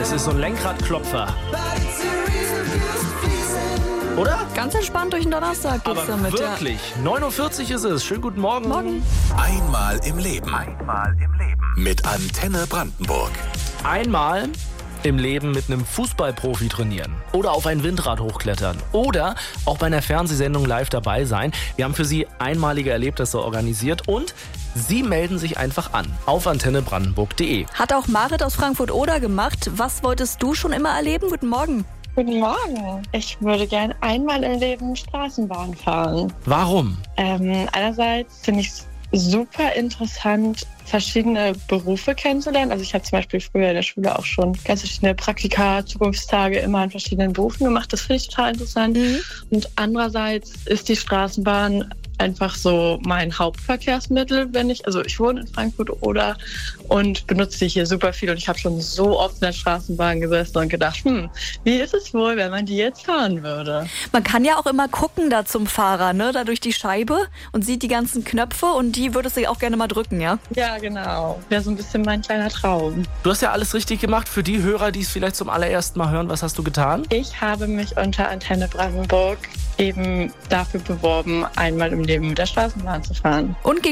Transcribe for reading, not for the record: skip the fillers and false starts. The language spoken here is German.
Das ist so ein Lenkradklopfer. Oder? Ganz entspannt durch den Donnerstag geht's Aber damit. wirklich. 9:40 Uhr ist es. Schönen guten Morgen. Morgen. Einmal im Leben. Mit Antenne Brandenburg. Einmal im Leben mit einem Fußballprofi trainieren oder auf ein Windrad hochklettern oder auch bei einer Fernsehsendung live dabei sein. Wir haben für Sie einmalige Erlebnisse organisiert und Sie melden sich einfach an auf antennebrandenburg.de. Hat auch Marit aus Frankfurt-Oder gemacht. Was wolltest du schon immer erleben? Guten Morgen. Guten Morgen. Ich würde gerne einmal im Leben Straßenbahn fahren. Warum? Einerseits finde ich es super interessant, verschiedene Berufe kennenzulernen. Also ich habe zum Beispiel früher in der Schule auch schon ganz verschiedene Praktika, Zukunftstage immer an verschiedenen Berufen gemacht. Das finde ich total interessant. Und andererseits ist die Straßenbahn einfach so mein Hauptverkehrsmittel, ich wohne in Frankfurt-Oder und benutze die hier super viel und ich habe schon so oft in der Straßenbahn gesessen und gedacht, wie ist es wohl, wenn man die jetzt fahren würde? Man kann ja auch immer gucken da zum Fahrer, ne, da durch die Scheibe und sieht die ganzen Knöpfe und die würdest du auch gerne mal drücken, ja? Ja, genau. Wäre so ein bisschen mein kleiner Traum. Du hast ja alles richtig gemacht. Für die Hörer, die es vielleicht zum allerersten Mal hören, was hast du getan? Ich habe mich unter Antenne Brandenburg eben dafür beworben, einmal im Leben mit der Straßenbahn zu fahren. Und